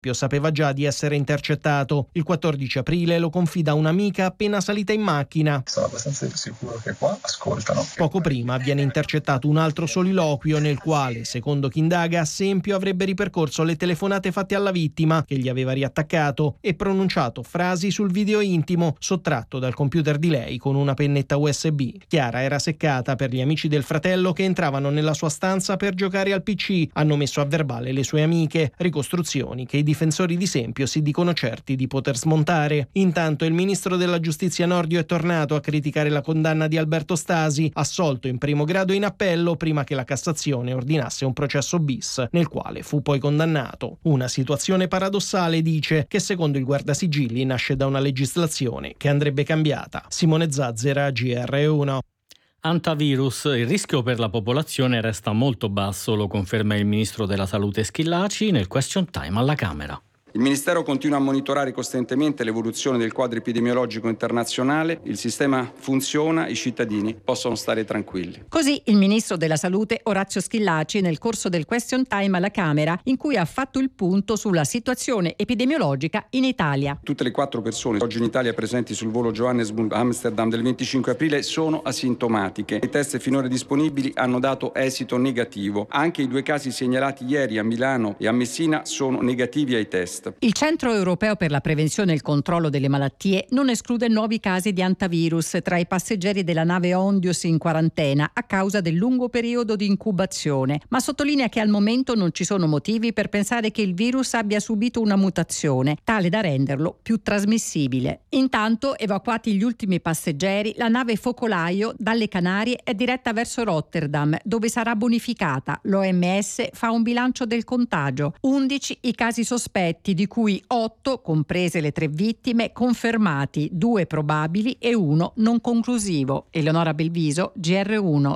sapeva già di essere intercettato. Il 14 aprile lo confida un'amica appena salita in macchina. Sono abbastanza sicuro che qua ascoltano. Poco prima viene intercettato un altro soliloquio nel quale, secondo chi indaga, Sempio avrebbe ripercorso le telefonate fatte alla vittima, che gli aveva riattaccato, e pronunciato frasi sul video intimo sottratto dal computer di lei con una pennetta USB. Chiara era seccata per gli amici del fratello che entravano nella sua stanza per giocare al PC. Hanno messo a verbale le sue amiche, ricostruzioni che i difensori di Sempio si dicono certi di poter smontare. Intanto il ministro della giustizia Nordio è tornato a criticare la condanna di Alberto Stasi, assolto in primo grado in appello prima che la Cassazione ordinasse un processo bis, nel quale fu poi condannato. Una situazione paradossale, dice, che secondo il Guardasigilli nasce da una legislazione che andrebbe cambiata. Simone Zazzera, GR1. Antivirus, il rischio per la popolazione resta molto basso, lo conferma il ministro della Salute Schillaci nel question time alla Camera. Il Ministero continua a monitorare costantemente l'evoluzione del quadro epidemiologico internazionale, il sistema funziona, i cittadini possono stare tranquilli. Così il Ministro della Salute Orazio Schillaci nel corso del question time alla Camera, in cui ha fatto il punto sulla situazione epidemiologica in Italia. Tutte le 4 persone oggi in Italia presenti sul volo Johannesburg-Amsterdam del 25 aprile sono asintomatiche. I test finora disponibili hanno dato esito negativo. Anche i 2 casi segnalati ieri a Milano e a Messina sono negativi ai test. Il Centro Europeo per la Prevenzione e il Controllo delle Malattie non esclude nuovi casi di antivirus tra i passeggeri della nave Ondius in quarantena a causa del lungo periodo di incubazione, ma sottolinea che al momento non ci sono motivi per pensare che il virus abbia subito una mutazione, tale da renderlo più trasmissibile. Intanto, evacuati gli ultimi passeggeri, la nave Focolaio dalle Canarie è diretta verso Rotterdam, dove sarà bonificata. L'OMS fa un bilancio del contagio. 11 i casi sospetti, di cui 8, comprese le 3 vittime, confermati, 2 probabili e 1 non conclusivo. Eleonora Belviso, GR1.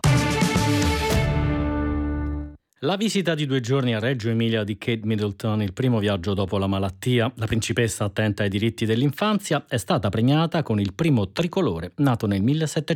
La visita di 2 giorni a Reggio Emilia di Kate Middleton, il primo viaggio dopo la malattia, la principessa attenta ai diritti dell'infanzia, è stata premiata con il primo tricolore, nato nel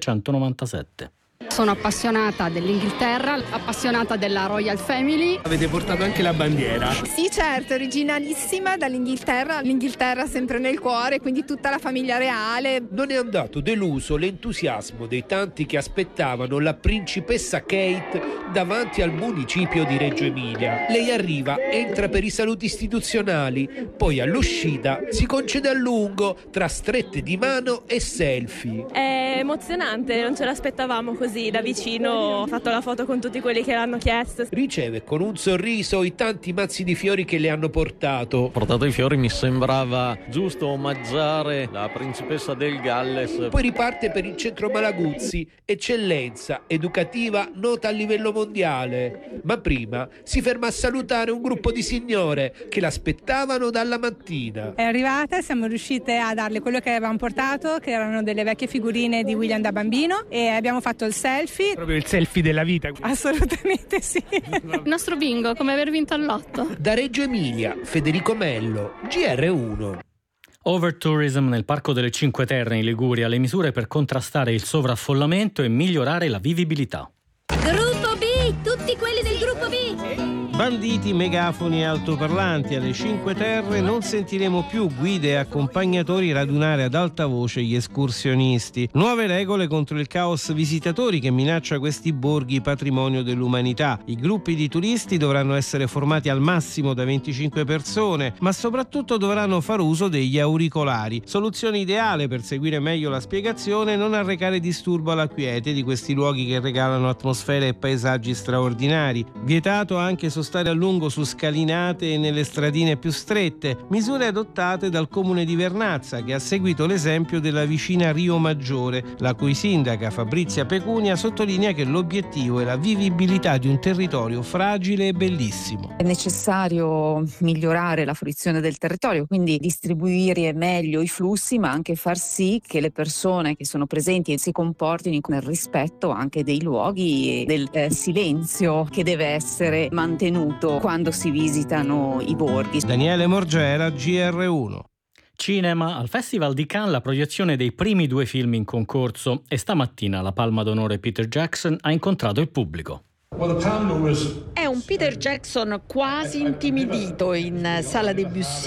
1797. Sono appassionata dell'Inghilterra, appassionata della Royal Family. Avete portato anche la bandiera? Sì, certo, originalissima dall'Inghilterra. L'Inghilterra sempre nel cuore, quindi tutta la famiglia reale. Non è andato deluso l'entusiasmo dei tanti che aspettavano la principessa Kate davanti al municipio di Reggio Emilia. Lei arriva, entra per i saluti istituzionali, poi all'uscita si concede a lungo tra strette di mano e selfie. È emozionante, non ce l'aspettavamo così da vicino. Ho fatto la foto con tutti quelli che l'hanno chiesto. Riceve con un sorriso i tanti mazzi di fiori che le hanno portato. Portato i fiori mi sembrava giusto omaggiare la principessa del Galles. Poi riparte per il centro Malaguzzi, eccellenza educativa nota a livello mondiale. Ma prima si ferma a salutare un gruppo di signore che l'aspettavano dalla mattina. È arrivata e siamo riuscite a darle quello che avevamo portato, che erano delle vecchie figurine di William da bambino, e abbiamo fatto il selfie. Proprio il selfie della vita. Assolutamente sì. Il nostro bingo, come aver vinto al lotto. Da Reggio Emilia, Federico Mello, GR1. Overtourism nel Parco delle Cinque Terre in Liguria, le misure per contrastare il sovraffollamento e migliorare la vivibilità. Gruppo B, tutti quelli del gruppo B. Banditi, megafoni e altoparlanti. Alle Cinque Terre non sentiremo più guide e accompagnatori radunare ad alta voce gli escursionisti. Nuove regole contro il caos visitatori che minaccia questi borghi patrimonio dell'umanità. I gruppi di turisti dovranno essere formati al massimo da 25 persone, ma soprattutto dovranno far uso degli auricolari. Soluzione ideale per seguire meglio la spiegazione e non arrecare disturbo alla quiete di questi luoghi che regalano atmosfere e paesaggi straordinari. Vietato anche sostare a lungo su scalinate e nelle stradine più strette, misure adottate dal comune di Vernazza, che ha seguito l'esempio della vicina Rio Maggiore, la cui sindaca Fabrizia Pecunia sottolinea che l'obiettivo è la vivibilità di un territorio fragile e bellissimo. È necessario migliorare la fruizione del territorio, quindi distribuire meglio i flussi, ma anche far sì che le persone che sono presenti si comportino nel rispetto anche dei luoghi e del silenzio che deve essere mantenuto quando si visitano i borghi. Daniele Morgera, GR1. Cinema, al Festival di Cannes la proiezione dei primi 2 film in concorso e stamattina la Palma d'Onore Peter Jackson ha incontrato il pubblico. È un Peter Jackson quasi intimidito in sala Debussy